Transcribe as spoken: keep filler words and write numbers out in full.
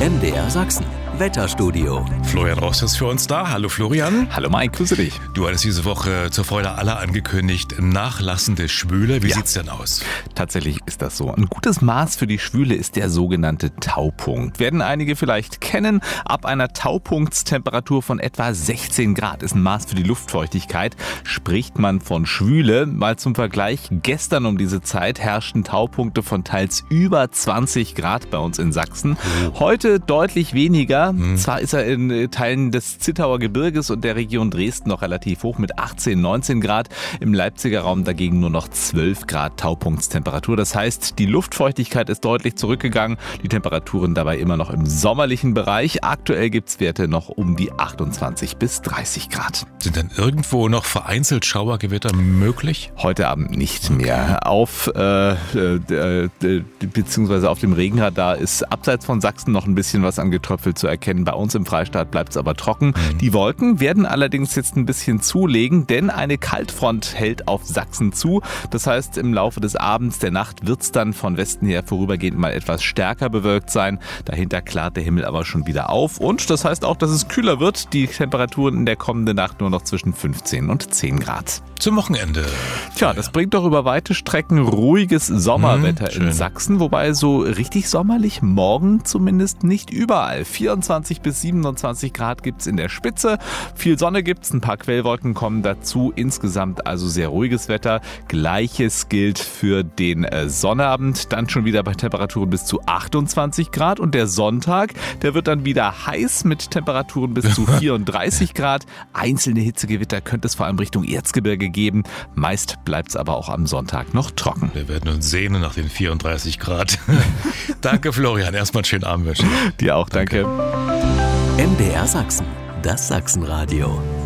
M D R Sachsen. Wetterstudio. Florian Ross ist für uns da. Hallo Florian. Hallo Mike, grüße dich. Du hattest diese Woche zur Freude aller angekündigt, nachlassende Schwüle. Wie Ja. sieht's denn aus? Tatsächlich ist das so. Ein gutes Maß für die Schwüle ist der sogenannte Taupunkt. Werden einige vielleicht kennen. Ab einer Taupunktstemperatur von etwa sechzehn Grad ist ein Maß für die Luftfeuchtigkeit. Spricht man von Schwüle. Mal zum Vergleich, gestern um diese Zeit herrschten Taupunkte von teils über zwanzig Grad bei uns in Sachsen. Heute deutlich weniger. Zwar ist er in Teilen des Zittauer Gebirges und der Region Dresden noch relativ hoch mit achtzehn, neunzehn Grad. Im Leipziger Raum dagegen nur noch zwölf Grad Taupunktstemperatur. Das heißt, die Luftfeuchtigkeit ist deutlich zurückgegangen. Die Temperaturen dabei immer noch im sommerlichen Bereich. Aktuell gibt es Werte noch um die achtundzwanzig bis dreißig Grad. Sind denn irgendwo noch vereinzelt Schauergewitter möglich? Heute Abend nicht mehr. Auf äh, äh, äh, beziehungsweise auf dem Regenradar ist abseits von Sachsen noch ein bisschen was an Getröpfel zu erkennen. Bei uns im Freistaat bleibt es aber trocken. Mhm. Die Wolken werden allerdings jetzt ein bisschen zulegen, denn eine Kaltfront hält auf Sachsen zu. Das heißt, im Laufe des Abends, der Nacht wird es dann von Westen her vorübergehend mal etwas stärker bewölkt sein. Dahinter klart der Himmel aber schon wieder auf. Und das heißt auch, dass es kühler wird. Die Temperaturen in der kommenden Nacht nur noch zwischen fünfzehn und zehn Grad. Zum Wochenende. Tja, das bringt doch über weite Strecken ruhiges Sommerwetter mhm, in Sachsen, wobei so richtig sommerlich morgen zumindest nicht überall. vierundzwanzig bis siebenundzwanzig Grad gibt's in der Spitze, viel Sonne gibt's, ein paar Quellwolken kommen dazu, insgesamt also sehr ruhiges Wetter. Gleiches gilt für den äh, Sonnabend, dann schon wieder bei Temperaturen bis zu achtundzwanzig Grad und der Sonntag, der wird dann wieder heiß mit Temperaturen bis zu vierunddreißig Grad. Einzelne Hitzegewitter könnte es vor allem Richtung Erzgebirge geben. Meist bleibt es aber auch am Sonntag noch trocken. Wir werden uns sehnen nach den vierunddreißig Grad. Danke Florian, erstmal einen schönen Abend wünschen. Dir auch, danke. M D R Sachsen, das Sachsenradio.